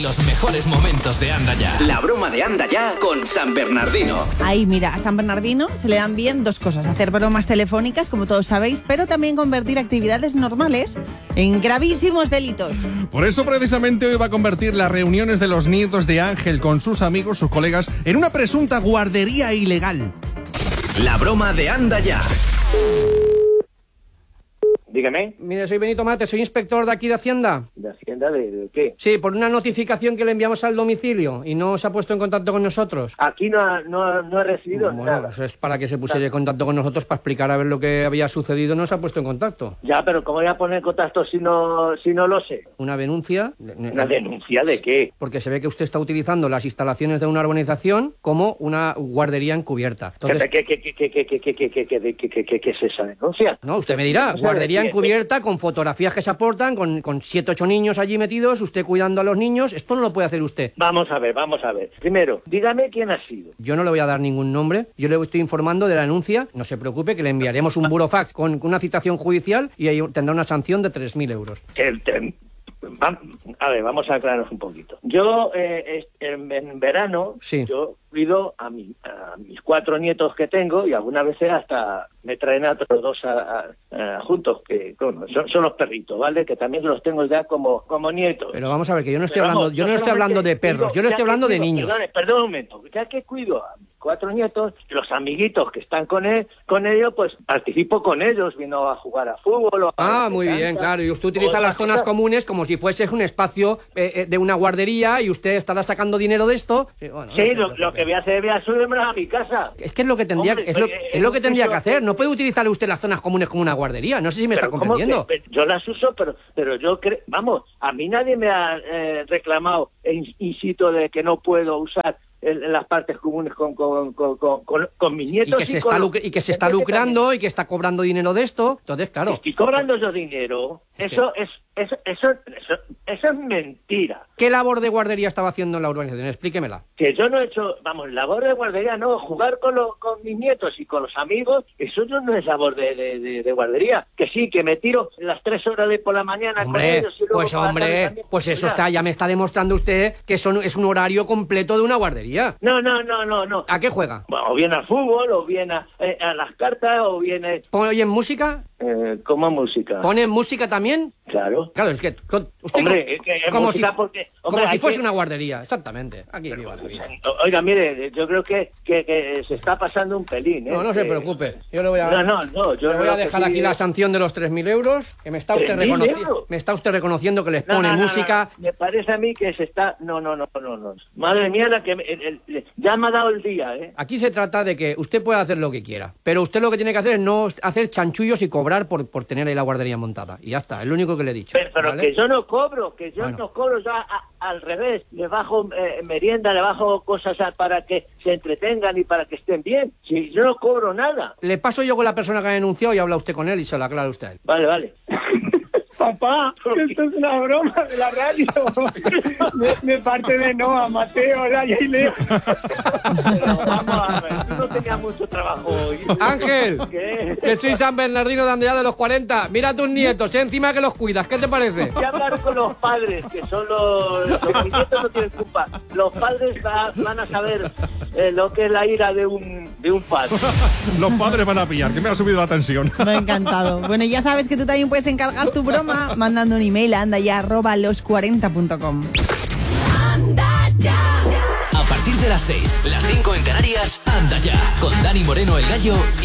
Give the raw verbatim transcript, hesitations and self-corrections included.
Los mejores momentos de Anda Ya. La broma de Anda Ya con San Bernardino. Ahí, mira, a San Bernardino se le dan bien dos cosas. Hacer bromas telefónicas, como todos sabéis, pero también convertir actividades normales en gravísimos delitos. Por eso, precisamente, hoy va a convertir las reuniones de los nietos de Ángel con sus amigos, sus colegas, en una presunta guardería ilegal. La broma de Anda Ya. Dígame. Mire, soy Benito Mate, soy inspector de aquí de Hacienda. ¿De Hacienda de, de qué? Sí, por una notificación que le enviamos al domicilio y no se ha puesto en contacto con nosotros. Aquí no ha, no, ha- no he recibido Bueno, nada. pues es para que se pusiera en contacto con nosotros para explicar a ver lo que había sucedido, no se ha puesto en contacto. Ya, pero ¿cómo voy a poner en contacto si no, si no lo sé? Una denuncia, ¿Una denuncia de qué? porque se ve que usted está utilizando las instalaciones de una urbanización como una guardería encubierta. Entonces, ¿Qué, qué, qué, qué, qué, qué, qué, qué, qué, qué, qué, qué, qué, qué es esa denuncia? no, usted me dirá, O sea, guardería ¿qué? encubierta con fotografías que se aportan, con, con siete, ocho niños allí metidos, usted cuidando a los niños, esto no lo puede hacer usted. Vamos a ver, vamos a ver. Primero, dígame quién ha sido. Yo no le voy a dar ningún nombre, yo le estoy informando de la denuncia, no se preocupe que le enviaremos un burofax con una citación judicial y ahí tendrá una sanción de tres mil euros. El tem- va- A ver, vamos a aclararnos un poquito. Yo, eh, es- en, en verano, Sí. yo cuido a, mi, a mis cuatro nietos que tengo y algunas veces hasta me traen a otros dos a- a- a- juntos, que bueno, son, son los perritos, ¿vale? Que también los tengo ya como, como nietos. Pero vamos a ver, que yo no estoy Pero hablando, vamos, yo no estoy hablando de solamente perros, cuido- yo le ya estoy que hablando de cuido- niños. Perdón, perdón un momento, ya que cuido a mis cuatro nietos, los amiguitos que están con él, con ellos, pues participo con ellos, vino a jugar a fútbol. O a Ah, ver muy qué bien, cancha, claro, y usted utiliza otras las zonas cosas. comunes como si fuese un espacio eh, eh, de una guardería y usted estará sacando dinero de esto. Sí, bueno, no Sí, se lo, preocupe. lo que voy a hacer, voy a subirme a mi casa. Es que es lo que tendría, Hombre, es lo, eh, es lo que eh, tendría eso- que hacer. No puede utilizar usted las zonas comunes como una guardería. No sé si me está Pero ¿cómo comprendiendo. que- yo las uso, pero pero yo creo, vamos, a mí nadie me ha eh, reclamado in, in situ de que no puedo usar el- las partes comunes con con, con, con, con- con mis Y nietos que se con está los- lucr- y que se está gente lucrando y que está cobrando dinero de esto. Entonces, también. claro. Estoy cobrando yo dinero. Es Eso es eso, eso eso eso es mentira. ¿Qué labor de guardería estaba haciendo en la urbanización? Explíquemela. Que yo no he hecho, vamos, labor de guardería, no, jugar con, los con mis nietos y con los amigos, eso no no es labor de, de, de, de guardería. Que sí, que me tiro las tres horas de por la mañana con Hombre, ellos y luego pues por la tarde hombre, también. pues eso Oiga, está, ya me está demostrando usted que eso es un horario completo de una guardería. No, no, no, no, no. ¿A qué juega? Bueno, o bien al fútbol, o bien a, eh, a las cartas, o bien eh, ¿Oyen música? eh, como música. ¿Ponen música también? Claro. Claro, es que con- usted Hombre, co- es que es como música si, porque... como hombre, si hay fuese que- una guardería, exactamente. Aquí viva la vida. O- Oiga, mire, yo creo que, que, que se está pasando un pelín, ¿eh? No, no se Que- preocupe. Yo le voy a, No, no, no. Yo le voy a lo que dejar sí- aquí la sanción de los tres mil euros, que me está usted ¿tres mil reconociendo, euros? me está usted reconociendo que les No, pone no, no, música. no, Me parece a mí que se está... No, no, no, no, no. Madre mía, la que... me- el- el- ya me ha dado el día, ¿eh? Aquí se trata de que usted puede hacer lo que quiera, pero usted lo que tiene que hacer es no hacer chanchullos y cobrar por, por tener ahí la guardería montada. Y ya está, es lo único que le he dicho. Pero, pero ¿vale? que yo no cobro, que yo Bueno. no cobro, yo a- a- al revés, le bajo eh, merienda, le bajo cosas a- para que se entretengan y para que estén bien. Si yo no cobro nada. Le paso yo con la persona que ha denunciado y habla usted con él y se lo aclara usted a él. Vale, vale. Papá, esto es una broma de la radio. De, de parte de Noah, Mateo, Laia y Leo. Pero vamos a ver, tú no tenías mucho trabajo hoy. Ángel, ¿Qué? que soy San Bernardino de Andrea de los cuarenta. Mira a tus nietos, eh, encima que los cuidas. ¿Qué te parece? Voy a hablar con los padres, que son los... Los mis nietos no tienen culpa. Los padres va- van a saber eh, lo que es la ira de un, de un padre. Los padres van a pillar, que me ha subido la tensión. Me ha encantado. Bueno, ya sabes que tú también puedes encargar tu broma mandando un email a andaya arroba los cuarenta punto com. A partir de las seis, las cinco en Canarias, Anda Ya con Dani Moreno el Gallo.